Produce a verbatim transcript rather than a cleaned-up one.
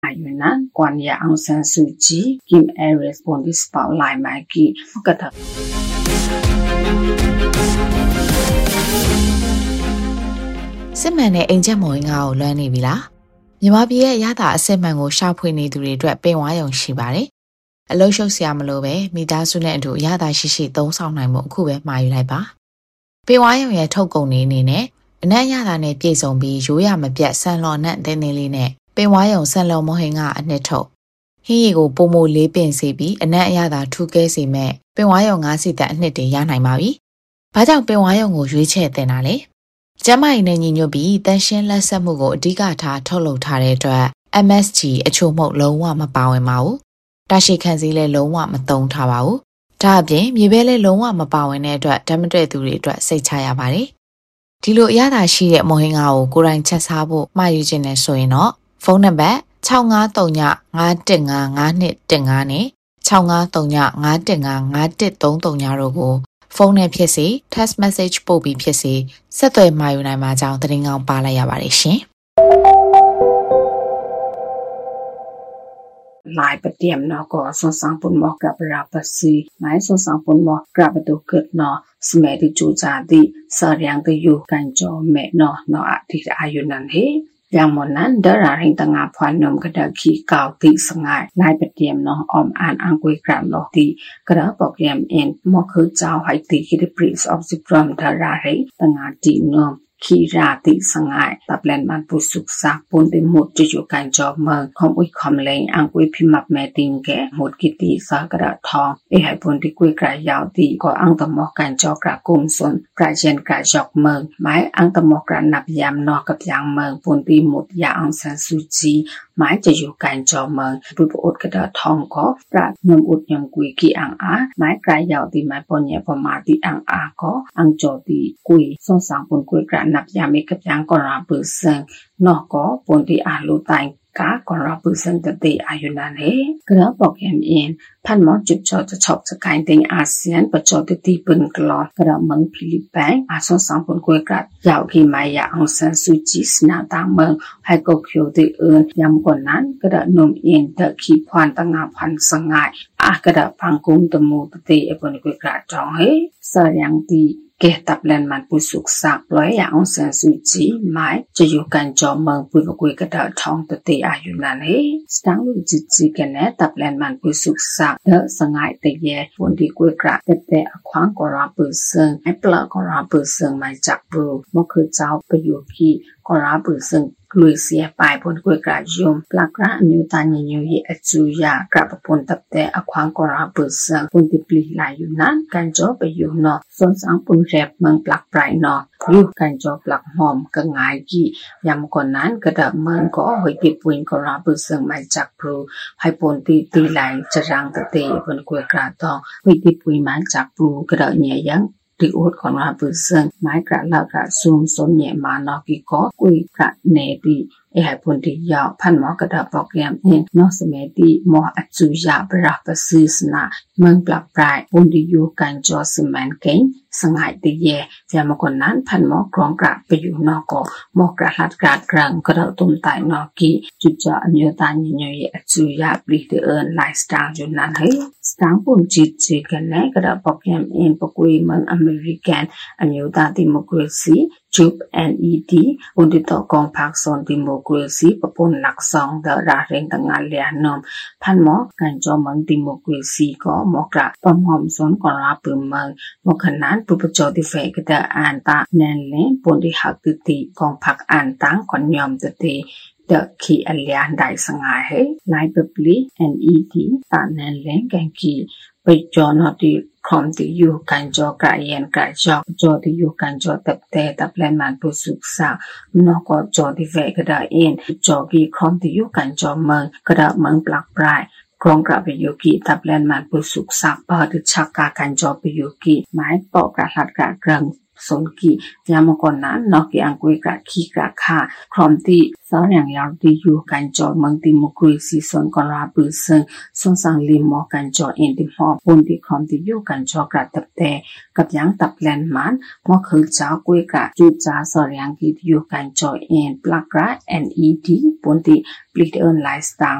อายุนั้นกวนยาองซันซูจีกิมเอริสบนดิสปอตไลน์มากีกระทบစစ်မှန်တဲ့အင်ဂျင်မော်ငါကိုလွှမ်းနေပြီလားမြန်မာပြည်ရဲ့ရတာအစစ်မှန်ကိုရှာဖွေနေသူတွေအတွက်ပင်ဝါရုံရှိပါတယ်အလုံးရှုပ်စရာမလိုပဲမိသားစုနဲ့အတူရတာရှိရှိသုံးဆောင်နိုင်မှုအခုပဲမှာယူလိုက်ပါပင်ဝါရုံရဲ့ထုတ်ကုန်နေအနေနဲ့အနက်ရတာနဲ့ပြည့်စုံပြီးရိုးရမပြတ်ဆန်လော်နဲ့တင်းတင်းလေးနဲ့ပင်ဝါရုံဆန်လော်မဟင်ကအနှစ်ထုတ်ဟင်းရီကိုပုံမိုလေးပင်စီပြီးအနက်အရသာထူးကဲစီမဲ့ပင်ဝါရုံငါးစီတန်အနှစ်တွေရနိုင်ပါပြီဘာကြောင့်ပင်ဝါရုံကိုရွေးချယ်တင်တာလဲကျမကြီးနဲ့ညီညွတ်ပြီးတန်ရှင်းလက်ဆက်မှုကိုအဓိကထားထုတ်လုပ်ထားတဲ့အတွက် M S G အချို့မှုလုံးဝမပါဝင်ပါဘူး။တာရှိခံစည်းလည်းလုံးဝမသုံးထားပါဘူး။ဒါအပြင်မြေပဲလည်းလုံးဝမပါဝင်တဲ့အတွက်ဓာတ်မတွေ့သူတွေအတွက်စိတ်ချရပါတယ်။ဒီလိုအရသာရှိတဲ့မော်ဟင်းကားကိုကိုယ်တိုင်ချက်စားဖို့မှာယူခြင်းနဲ့ဆိုရင်တော့ဖုန်းနံပါတ်၆၅၃ည၅၁၅၅၂၁၅နဲ့၆၅၃ည၅၁၅၅၁၃၃တို့ကိုဖုန်းနဲ့ဖြစ်စေ text message ပို့ပြီးဖြစ်စေဆက်သွယ်မှာယူနိုင်မှာကြောင်းသတင်းကောင်းပါလိုက်ရပါတယ်ရှင်ลายประเดียมเนาะก็ส่งสังปุ่นหมอกกับราปซีหมายส่งสังปุ่นหมอกกับประตูเกิดเนาะสมัยที่จูจาดีสอดยังตัวอยู่กันจอแม่เนาะเนาะอธิอายุนั้นเฮอย่างหมดนั้นเดราริงตงาพวนนมกระดาขีเก่าติสงายลายประเดียมเนาะออมอ่านอังกุยกราบโลตีกระโปรแกรมเอ็นหมอกคือเจ้าไฮตีคิด Prince of the Drum เดราริงตงาตีเนาะขีราติสงายตับแลนมันปุสุกสักปุนเป็นหมดจะอยู่กันจอเมืองคอมอุยคอมเลงอังกุยพิมับแม่ติงแก่หมดกิติสากระทองเอให้ปุนที่กุยกระยาวตีก็อังตะมอกกันจอกระกุมสนกระเจนกระจอกเมืองไม้อังตะมอกระนับยามนอกกับยางเมืองปุนที่หมดยาอังสันสุจีไม้จะอยู่กันจอเมืองปุปอุดกระดาทองก็ปราดยมอุดยมกุยกีอังอาไม้กระยาวตีไม้ปนเยปมาตีอังอาก็อังจอตีกุยส่งสังปุนกุยกระนับยามมีกับยังกราบือเซิงนอกก็ปนที่อาลูตายกากราบือเซิงตติอายุนันเฮกระบอกแอมเอ็นพันหมอจุดจอจะชอบจะกายติงอาเซียนประจอติตีปืนกลอดกระเมืองฟิลิปปินส์อาสงสังปนกุยกระยาวที่มายาองซันซูจิสนาตางเมืองให้ก็เขียวติเอินยำก่อนนั้นกระนมเอ็นตะขีพวนตั้งาพันสงายอากระพังกุมตมูตติเอปนกุยกระจองเฮสายังตีเกตับแลนมันปุสุกสักร้อยอย่างองซันซูจีหมายจะอยู่กันจอเมืองปุยกุยกระดาทองตติอายุนันเฮสตังลุจิจิกันแนตับแลนมันปุสุกสักเดอสงายตะเยปุนที่กุยกระเตเตอควางกราปือเซิงไอปลากราปือเซิงมาจากบรูมอคือเจ้าประโยคีกราปือเซิงลุยเสียไปปนกุยกระยมปลากระอนุตานิยยอจูยากระปนตับแต่อควางกราปือเซิงปุนที่ปลีลายอยู่นั้นการจอไปอยู่นอส่วนสังปุนแรบเมืองปลักปลายนออยู่กันจอปลักหอมกะงายกี่ยำก่อนนั้นกระดับเมืองก็หอยติปุยกราปือเซิงมาจากบรูให้ปนตีตีลายจะรังตะเตปนกุยกระตองหอยติปุยมาจากบรูกระดับเนี่ยยังติอุดของราปือเซิงไม้กระลากระซุมสนเนี่ยมานอกิก็กุยกระเนตีเอให้ปนที่ยาวพันหมอกระดับโปรแกรมเองนอสเมตีหมออัจจุยาบราปซีสนาเมืองปลักปลายปนที่อยู่กันจอสมันเก่งสงายตีเย่ยามคนนั้นพันหมอกรองกระไปอยู่นอกก็หมอกระหัดกระกรังกระตุ้มตายนอกีจุดจออัญญตาญญยอัจจุยาปลีเตเอินไลฟ์สไตล์อยู่นั้นให้สตางปุ่นจิตจิกันแน่กระดับโปรแกรมเองปกุยเมืองอเมริกันอัญญตาดิโมคราซีจูบ เอ็น อี ดี อุดิตกองพักโซนดิโมคราซีปปนหลักสองเดราเรงต่างงานเลียนอมพันหมอการจอเมืองดิโมคราซีก็หมอกระปมหอมโซนกราปืนเมืองหมอขนานปุปจอดิเฟกเดอ่านตาแนนเลปนดิหักติติกองพักอ่านตังก่อนยอมตติเดขีอัลเลียนได้สงายให้ไลน์แบบลี เอ็น อี ดี ตาแนนเลงแกงกีไปจอนอดีคอมที่อยู่กันจอกระเย็นกระจอกจอที่อยู่กันจอตับแต่ตับแลนมันปุสุกษานอกก็จอที่เวกระดาเอ็นจอกีคอมที่อยู่กันจอเมืองกระดาเมืองปลักปลายกรองกระไปอยู่กีตับแลนมันปุสุกษาปอดิชักกากันจอไปอยู่กีไม้ปอกระหัดกระเกรงสนกียามก่อนนั้นนอกจากกุยกะขี้กะค่ะพร้อมที่สาวอย่างยาวที่อยู่กันจอเมืองดิโมกรีซีส่วนกราบือซึ่งส่วนสังลิมมอกันจอเอ็นดิมอปนที่พร้อมที่อยู่กันจอกระตับแต่กับยังตับแลนมันมอคือเจ้ากุยกะจูจ้าสาวอย่างที่อยู่กันจอเอ็นปลักระ เอ็น อี ดี ปนที่ปลิดเอินไลฟ์สไตล์